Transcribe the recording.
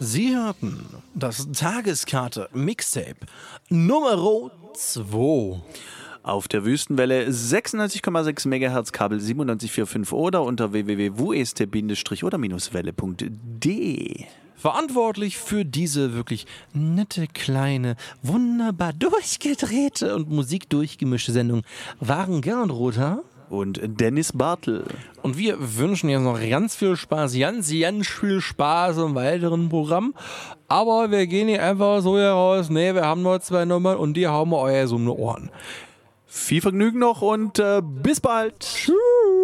Sie hörten das Tageskarte Mixtape Nummer 2. Auf der Wüstenwelle 96,6 MHz, Kabel 97,45 oder unter www.wust-oder-welle.de. Verantwortlich für diese wirklich nette, kleine, wunderbar durchgedrehte und musikdurchgemischte Sendung waren Gernot Rother und Dennis Bartel. Und wir wünschen jetzt noch ganz viel Spaß, ganz viel Spaß im weiteren Programm. Aber wir gehen hier einfach so heraus, nee, wir haben nur 2 Nummern und die hauen wir euer so um die Ohren. Viel Vergnügen noch und bis bald. Tschüss.